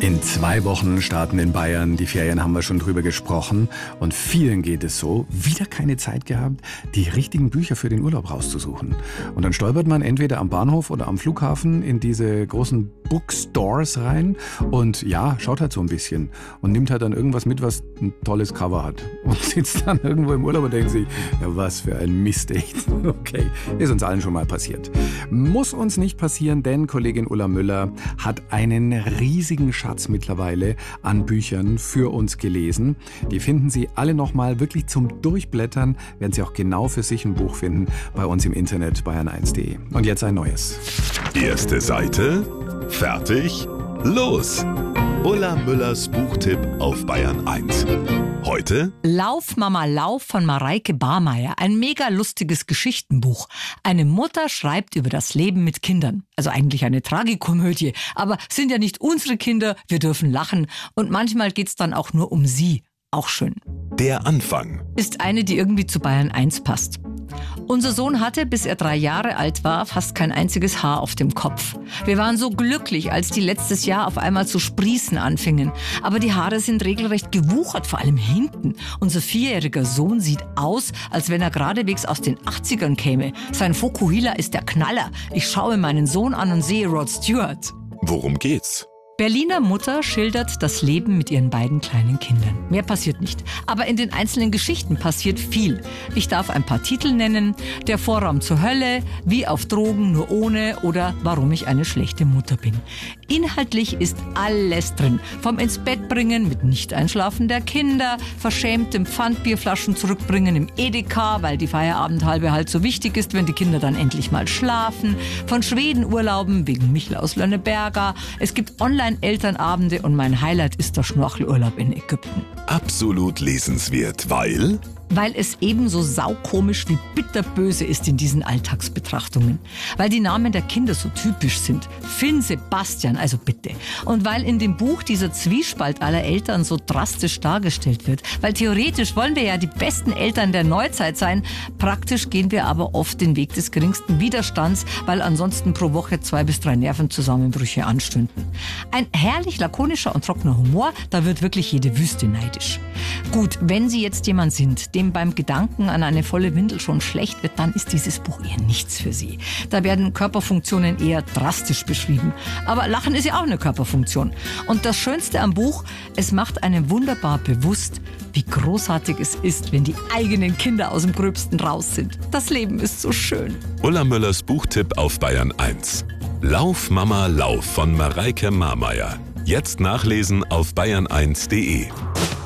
In 2 Wochen starten in Bayern die Ferien, haben wir schon drüber gesprochen. Und vielen geht es so, wieder keine Zeit gehabt, die richtigen Bücher für den Urlaub rauszusuchen. Und dann stolpert man entweder am Bahnhof oder am Flughafen in diese großen Bookstores rein und ja, schaut halt so ein bisschen und nimmt halt dann irgendwas mit, was ein tolles Cover hat. Und sitzt dann irgendwo im Urlaub und denkt sich, ja was für ein Mist, echt. Okay, ist uns allen schon mal passiert. Muss uns nicht passieren, denn Kollegin Ulla Müller hat einen riesigen Schatz mittlerweile an Büchern für uns gelesen. Die finden Sie alle nochmal wirklich zum Durchblättern, werden Sie auch genau für sich ein Buch finden bei uns im Internet bayern1.de. Und jetzt ein neues. Erste Seite, fertig, los! Ulla Müllers Buchtipp auf Bayern 1. Heute Lauf, Mama, Lauf von Mareike Barmeier. Ein mega lustiges Geschichtenbuch. Eine Mutter schreibt über das Leben mit Kindern. Also eigentlich eine Tragikomödie. Aber sind ja nicht unsere Kinder, wir dürfen lachen. Und manchmal geht's dann auch nur um sie. Auch schön. der Anfang. Ist eine, die irgendwie zu Bayern 1 passt. Unser Sohn hatte, bis er 3 Jahre alt war, fast kein einziges Haar auf dem Kopf. Wir waren so glücklich, als die letztes Jahr auf einmal zu sprießen anfingen. Aber die Haare sind regelrecht gewuchert, vor allem hinten. Unser 4-jähriger Sohn sieht aus, als wenn er geradewegs aus den 80ern käme. Sein Fokuhila ist der Knaller. Ich schaue meinen Sohn an und sehe Rod Stewart. Worum geht's? Berliner Mutter schildert das Leben mit ihren beiden kleinen Kindern. Mehr passiert nicht. Aber in den einzelnen Geschichten passiert viel. Ich darf ein paar Titel nennen. Der Vorraum zur Hölle, Wie auf Drogen, nur ohne oder Warum ich eine schlechte Mutter bin. Inhaltlich ist alles drin. Vom ins Bett bringen mit Nicht-Einschlafen der Kinder, verschämtem Pfandbierflaschen zurückbringen im Edeka, weil die Feierabendhalbe halt so wichtig ist, wenn die Kinder dann endlich mal schlafen. Von Schwedenurlauben wegen Michel aus Lönneberger. Es gibt Online-Elternabende und mein Highlight ist der Schnorchelurlaub in Ägypten. Absolut lesenswert, weil... Weil es ebenso saukomisch wie bitterböse ist in diesen Alltagsbetrachtungen. Weil die Namen der Kinder so typisch sind. Finn, Sebastian, also bitte. Und weil in dem Buch dieser Zwiespalt aller Eltern so drastisch dargestellt wird. Weil theoretisch wollen wir ja die besten Eltern der Neuzeit sein. Praktisch gehen wir aber oft den Weg des geringsten Widerstands, weil ansonsten pro Woche 2 bis 3 Nervenzusammenbrüche anstünden. Ein herrlich lakonischer und trockener Humor, da wird wirklich jede Wüste neidisch. Gut, wenn Sie jetzt jemand sind, dem beim Gedanken an eine volle Windel schon schlecht wird, dann ist dieses Buch eher nichts für Sie. Da werden Körperfunktionen eher drastisch beschrieben. Aber Lachen ist ja auch eine Körperfunktion. Und das Schönste am Buch, es macht einem wunderbar bewusst, wie großartig es ist, wenn die eigenen Kinder aus dem Gröbsten raus sind. Das Leben ist so schön. Ulla Müllers Buchtipp auf Bayern 1. Lauf, Mama, Lauf von Mareike Barmeier. Jetzt nachlesen auf bayern1.de.